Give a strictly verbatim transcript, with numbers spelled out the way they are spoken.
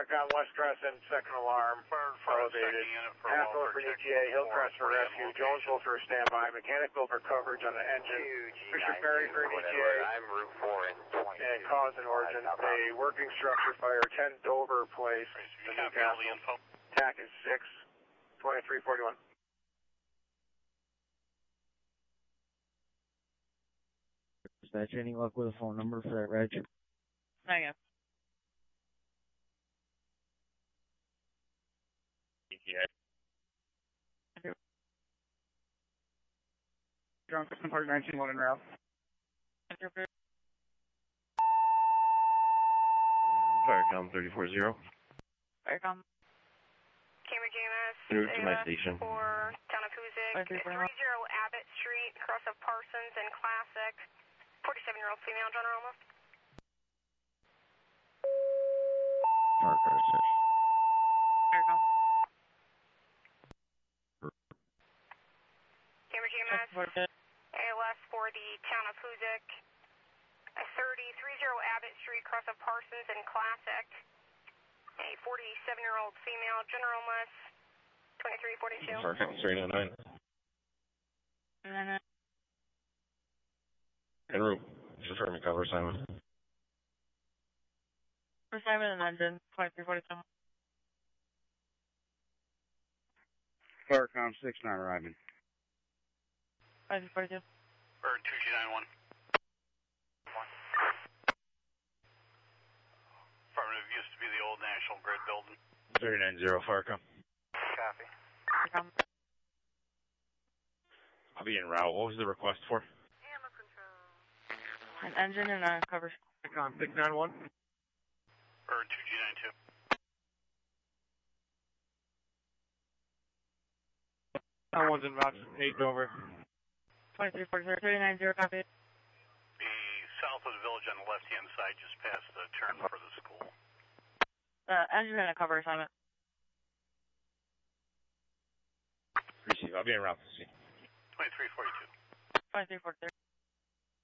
Farcom, West Crescent, second alarm, elevated. Halfville for E T A, Hillcrest for rescue, Jonesville for standby, Mechanicville for coverage on the engine, Bishop Ferry for E T A, I'm Route four and and cause and origin, a working structure fire, ten Dover Place, the Newcastle. TAC is six, twenty-three forty-one. Dispatcher, any luck with a phone number for that reg? Not yet. E T A. Drunk Park nineteen one en route. Farcom thirty four zero. Farcom. Cambridge E M S. Route to my station. For town of Hoosick. three zero Abbott Street, cross of Parsons and Classic. forty-seven year old female, General almost. Farcom six. Farcom. Cambridge E M S. A L S for the town of Hoosick. thirty, three zero Abbott Street, cross of Parsons and Classic. A forty-seven year old female, General Less, twenty-three forty-two. Farcom three nine nine. And then, En route. Confirming cover, Simon. for Simon and engine, twenty-three forty-seven. Farcom six not arriving. twenty-three forty-two. Bird two G nine one. Affirmative, used to be the old National Grid building. three nine zero Farcom. Copy. Farcom. I'll be en route. What was the request for? Ammo control. An engine and a cover. Farcom six nine one. Bird two G nine two. That one's in route, eight Dover. twenty-three forty-three. three nine zero, copy. Be south of the village on the left-hand side, just past the turn for the school. Uh, engine and a cover assignment. Receive. I'll be en route to see. twenty-three forty-two. twenty-three forty-three.